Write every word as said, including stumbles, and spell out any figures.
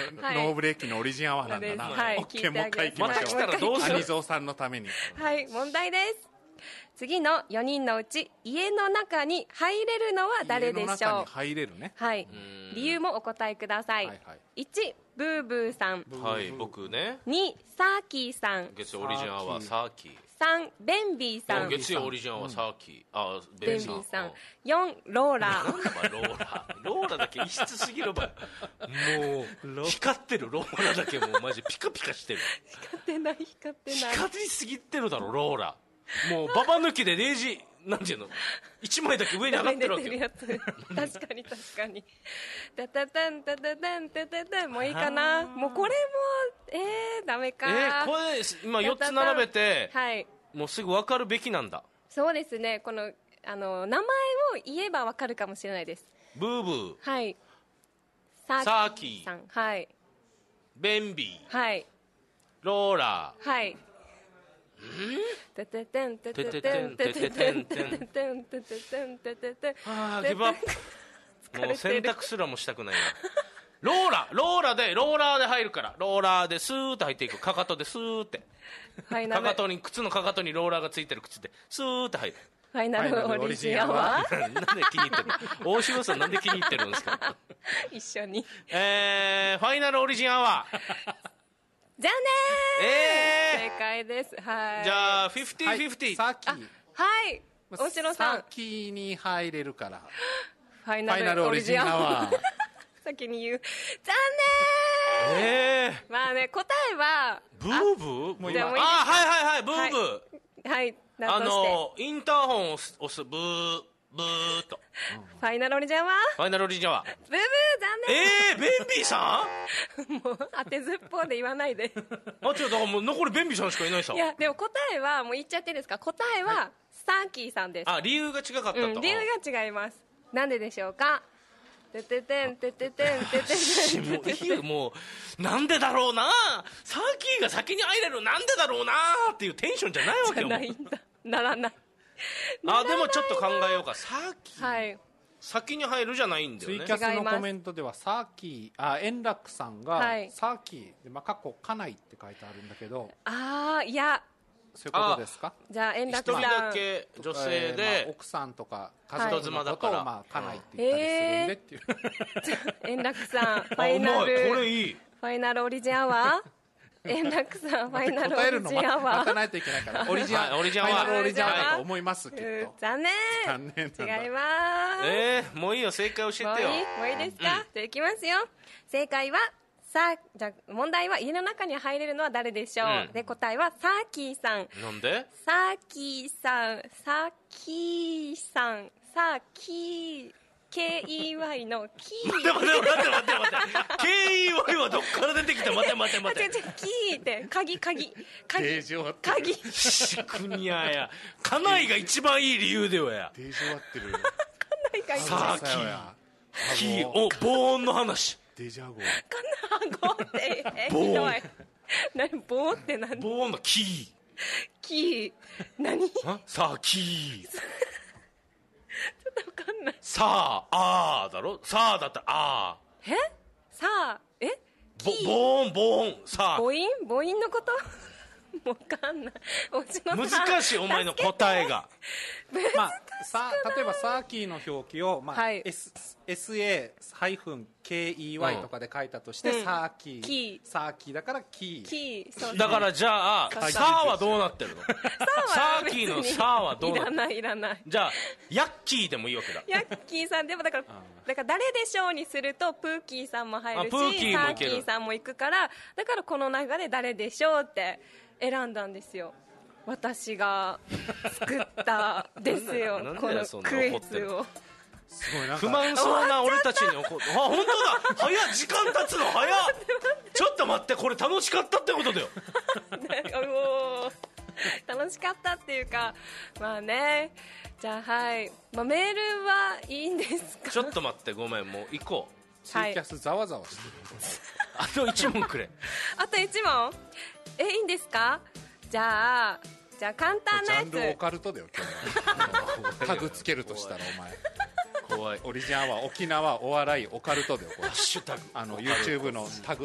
はい、ノーブレーキのオリジンアワーなんだな。 はい、 オッケー、もう一回行きましょう。また来たらどうする？ アニゾーさんのために。 はい、問題です。次のよにんのうち家の中に入れるのは誰でしょう？ 家の中に入れるね。 はい。理由もお答えください。はいはい、いち、ブーブーさん。 はい、僕ね。 に、サーキーさん。 月曜オリジンアワーサーキー。 さん、ベンビーさん。 月曜オリジンアワーサーキー。あ、 ベンビーさん。よん、ローラー。 ローラー。ローラーだけ異質すぎるば。もう、光ってるローラーだけもうマジピカピカしてる。 光ってない、光ってない。 光りすぎてるだろ、ローラー。もうババ抜きでレージなんていうの一枚だけ上に上がってるわけよ。 確かに確かに。タタタンタタタンタタタン、もういいかな。もうこれもえーダメか。 えー、これ今よっつ並べて、 はい、もうすぐ分かるべきなんだ。 そうですね。このあの名前を言えば分かるかもしれないです。 ブーブー、 はい、 サーキーさん、 はい、 ベンビー、 はい、 ローラー、 はい。てててんてててんてててんてててんてててんてててん。 ああ、ギブアップ。もう選択すらもしたくないな。ローラローラでローラーで入るから、ローラーでスーッと入っていく。かかとでスーッて、かかとに靴のかかとにローラーがついてる靴でスーッと入る。 ファイナルオリジンアワー。 なんで気に入ってる？大城さんなんで気に入ってるんですか？ 一緒に。 えー、ファイナルオリジンアワー。 じゃあねー、 えー、 正解です。はい。 じゃあ、フィフティーフィフティー。 サーキー。 はい。大城さん。 サーキーに入れるから。 ファイナルオリジンアワー。先に言う。残念ー。 えー。まあね、答えは。 ブーブーもう今。 あ、はいはいはい、ブーブー。はい。はい、 あの、インターホンを押す、押すブー。ブーっと、 うん、ファイナルオリジンアワー。 ファイナルオリジンアワー。 ブーブー、残念。 えー、ベンビーさんもう当てずっぽうで言わないで。 あ、違う、だからもう残りベンビーさんしかいないさ。 いや、でも答えはもう言っちゃっていいですか？答えはサーキーさんです。 あ、理由が違かったと、うん、 理由が違います。なんででしょうか？てててんてててんてててん。 もういいよ、もうなんでだろうな、サーキーが先に入れる、なんでだろうなっていうテンションじゃないわけよ。 じゃないんだ。ならない。 あ、でもちょっと考えようか。サーキー、 はい、 先に入るじゃないんだよね。 ツイキャスのコメントではサーキー、あ、円楽さんが、はい、サーキーで、まあ、過去家内って書いてあるんだけど、 ああ、いや、 そういうことですか？ じゃあ円楽さん一人だけ女性で、 えーまあ、奥さんとか家族のことを、まあ、家内って言ったりするんでっていう、 えー、円楽さんファイナル、 これいい、 ファイナルオリジンアワー。円楽さんファイナルオリジンアワー。 待たないといけないからオリジンアワー、ファイナルオリジンアワーだと思います。きっと残念、 残念、 違います。 えー、もういいよ、正解教えてよ。 もういい、もういいですか？うん、じゃあいきますよ。正解はさあ、じゃあ問題は家の中に入れるのは誰でしょう、うん、で答えはサーキーさん。 なんで？ サーキーさん、サーキーさん、サーキーケーイーワイ のキー。 待って待って待って待って待って。ケーイーワイ はどっから出てきた？待って待って待って。 違う違う、キーって鍵鍵鍵鍵。 しくにゃや。家内が一番いい理由でよや。 デージ終わってる。家内がいい。 さあキー。キー、お、防音の話。 デジャゴ。 カナゴって、え、ひどい。何、ボーって何？ 防音のキー。 キー。何？ さあキー。 ちょっとわかんない。 さあ、あーだろ？さあだったらあー。え？さあ、え？ ぼ、ぼーん、ぼーん、さあ。 母音？母音のことわかんない。 難しい、お前の答えが。 まあ、さ例えばサーキーの表記を、まあ、はい、S、エスエー ケーイーワイ とかで書いたとして、うん、サーキー、 キー。 サーキーだからキー。 キー。そうだからじゃあ、サーはどうなってるの？サーキーのサーはどうなってるの？ いらない、いらない。 じゃあ、ヤッキーでもいいわけだ。 ヤッキーさんでも、だから、だから誰でしょうにすると、プーキーさんも入るし、サーキーさんも行くから、だからこの中で誰でしょうって選んだんですよ。私が作ったですよ、このクイズを。 すごいなんか不満そうな俺たちに怒って、あ、本当だ、早っ、時間経つの早っ。ちょっと待って、これ楽しかったってことだよ。 もう楽しかったっていうか、まあね、じゃあはい、まあ、メールはいいんですか？ ちょっと待って、ごめん、もう行こう。 ツイキャスざわざわしてる。 あといち問くれ。 あといち問？え、いいんですか？じゃあ、じゃあ簡単なやつ。 ジャンルオカルトだよ今日は。タグつけるとしたらお前。 怖い。 オリジンアワー沖縄お笑いオカルトだよ。 ハッシュタグ。 あの YouTube のタグ